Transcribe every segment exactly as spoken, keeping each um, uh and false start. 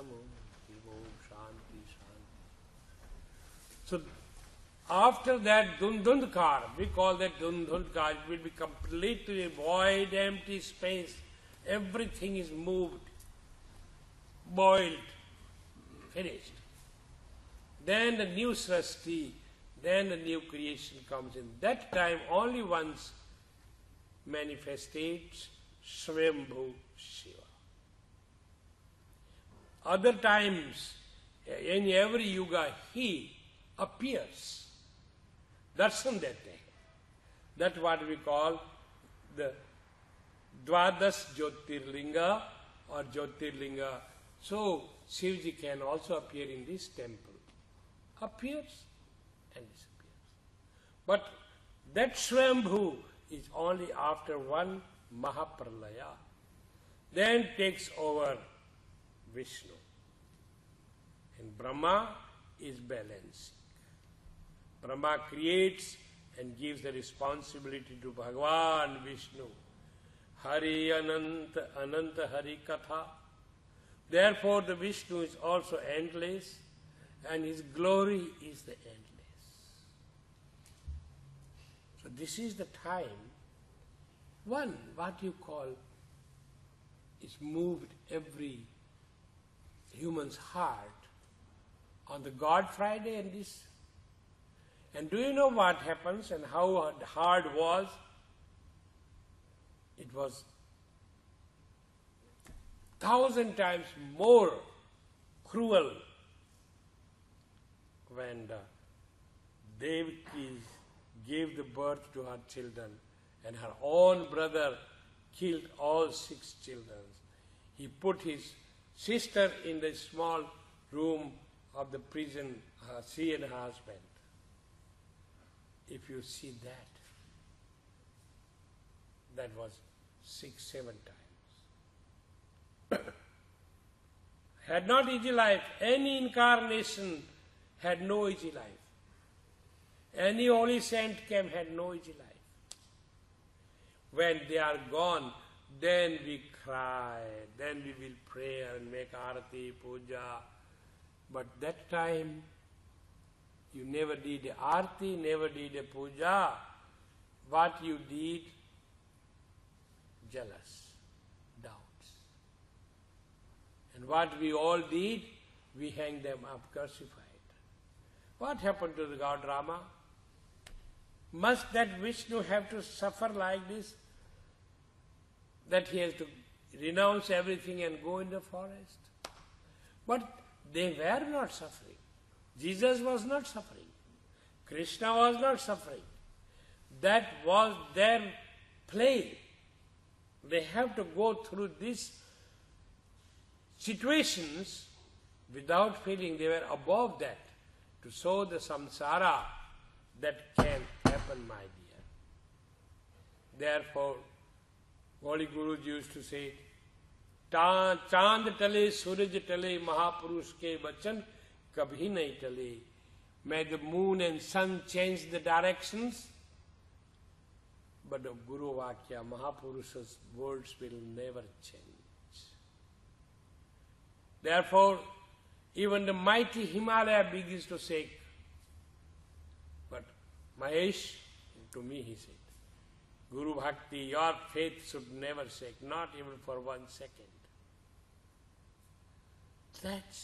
Om, Om, Shanti, Shanti. So, after that Dundundkar, we call that Dundundkar, it will be completely void, empty space. Everything is moved, boiled, finished. Then the new Srasti, then the new creation comes in. That time only once manifestates Swayambhu Shiva. Other times, in every yuga, he appears. Darshan that day. That's what we call the Dvadas Jyotirlinga or Jyotirlinga. So, Shivji can also appear in this temple. Appears and disappears. But that Swayambhu is only after one Mahapralaya. Then takes over Vishnu. And Brahma is balancing. Brahma creates and gives the responsibility to Bhagavan Vishnu. Hari Ananta, Ananta Hari Katha. Therefore the Vishnu is also endless and his glory is the endless. So this is the time, one, what you call, is moved every human's heart on the God Friday and this. And do you know what happens and how hard was? It was thousand times more cruel when the Devaki gave the birth to her children and her own brother killed all six children. He put his sister in the small room of the prison, uh, she and her husband. If you see that, that was six, seven times. Had not easy life, any incarnation had no easy life. Any holy saint came had no easy life. When they are gone, then we cry, then we will pray and make arati, puja. But that time, you never did a arati, never did a puja. What you did, jealous, doubts. And what we all did, we hang them up crucified. What happened to the God Rama? Must that Vishnu have to suffer like this? That he has to renounce everything and go in the forest? But they were not suffering. Jesus was not suffering. Krishna was not suffering. That was their play. They have to go through these situations without feeling they were above that, to show the samsara that can happen, my dear. Therefore, Holy Guru used to say, Chand tale, suraj tale, Mahapurush ke bachan kabhi nahi tale. May the moon and sun change the directions, but the Guru Vakya, Mahapurusha's words will never change. Therefore, even the mighty Himalaya begins to shake. But Mahesh, to me he said, Guru Bhakti, your faith should never shake, not even for one second. That's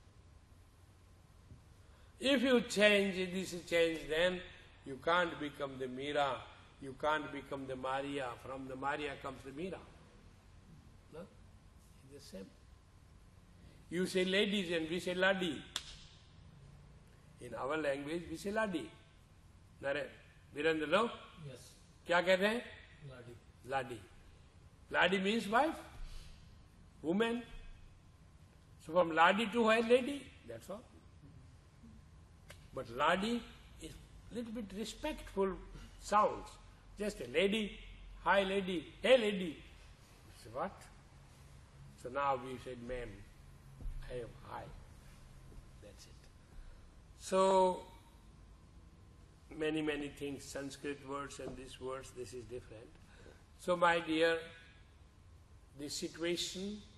it. If you change, this change, then you can't become the Meera, you can't become the Maria. From the Maria comes the Meera. No? It's the same. You say ladies and we say ladi. In our language, we say ladi. Nare, Virendra, no? Yes. Kya kehte hain? Ladi. Ladi. Ladi means wife, woman. So from ladi to wife, lady, that's all. But ladi is little bit respectful sounds. Just a lady, hi lady, hey lady. So what? So now we said ma'am, I am hi. That's it. So many, many things, Sanskrit words and these words, this is different. So my dear, the situation